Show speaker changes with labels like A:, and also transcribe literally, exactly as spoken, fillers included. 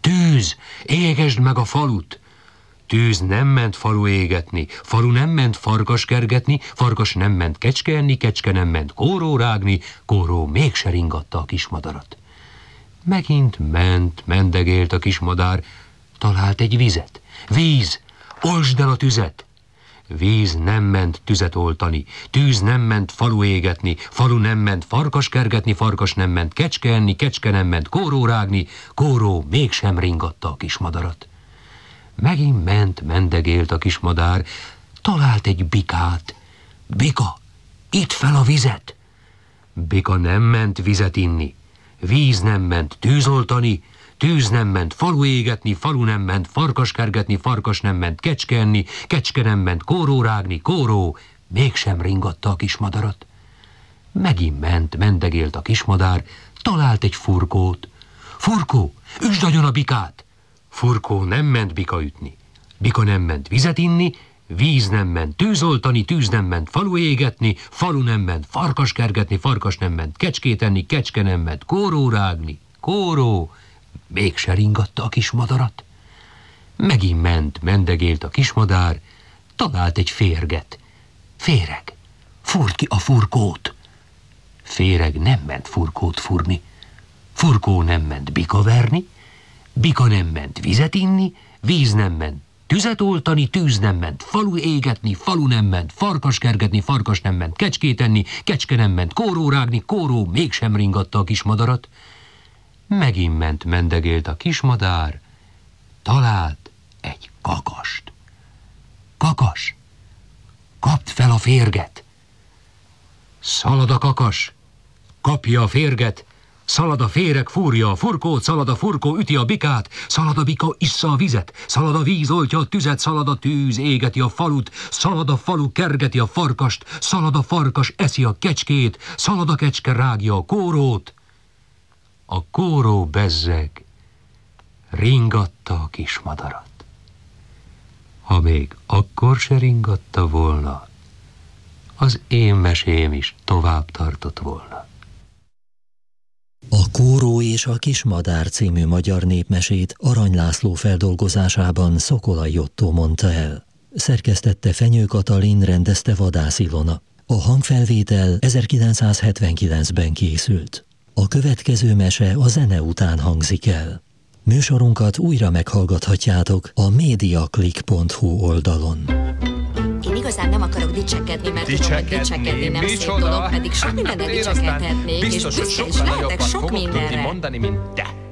A: Tűz, égesd meg a falut! Tűz nem ment falu égetni, falu nem ment farkas kergetni, farkas nem ment kecske enni, kecske nem ment kóró rágni, kóró mégse ringatta a kismadarat. Megint ment, mendegélt a kismadár, talált egy vizet. Víz, oltsd el a tüzet! Víz nem ment tüzet oltani, tűz nem ment falu égetni, falu nem ment farkas kergetni, farkas nem ment kecske enni, kecske nem ment kóró rágni, kóró mégsem ringatta a kismadarat. Megint ment, mendegélt a kismadár, talált egy bikát. Bika, idd fel a vizet! Bika nem ment vizet inni, víz nem ment tűzoltani, tűz nem ment falu égetni, falu nem ment farkas kergetni, farkas nem ment kecske enni, kecske nem ment kóró rágni, kóró mégsem ringatta a kismadarat. Megint ment, mendegélt a kismadár, talált egy furkót. Furkó, üsd agyon a bikát! Furkó nem ment bika ütni, bika nem ment vizet inni, víz nem ment tűzoltani, tűz nem ment falu égetni, falu nem ment farkas kergetni, farkas nem ment kecskét enni, kecske nem ment kóró rágni, kóró mégse ringatta a kismadarat. Megint ment, mendegélt a kismadár, talált egy férget. Féreg, fúrd ki a furkót! Féreg nem ment furkót fúrni, furkó nem ment bika verni, bika nem ment vizet inni, víz nem ment tüzet oltani, tűz nem ment falu égetni, falu nem ment farkas kergetni, farkas nem ment kecskét enni, kecske nem ment kóró rágni, kóró mégsem ringatta a kismadarat. Megint ment, mendegélt a kismadár, talált egy kakast. Kakas, kapd fel a férget! Szalad a kakas, kapja a férget, szalad a féreg, fúrja a furkót, szalad a furkó, üti a bikát, szalad a bika, issza a vizet, szalad a víz, oltja a tüzet, szalad a tűz, égeti a falut, szalad a falu, kergeti a farkast, szalad a farkas, eszi a kecskét, szalad a kecske, rágja a kórót. A kóró bezzeg, ringatta a kismadarat. Ha még akkor se ringatta volna, az én mesém is tovább tartott volna.
B: A Kóró és a Kismadár című magyar népmesét Arany László feldolgozásában Szokolay Ottó mondta el. Szerkesztette Fenyő Katalin, rendezte Vadász Ilona. A hangfelvétel ezerkilencszázhetvenkilencben készült. A következő mese a zene után hangzik el. Műsorunkat újra meghallgathatjátok a mediaclick pont hu oldalon.
C: Én igazán nem akarok dicsekedni, mert tudom, hogy dicsekedni nem szép dolog, pedig sok mindenre dicsekedhetnék, és büszke is lehetek sok mindenre.
D: Mondani, mint te.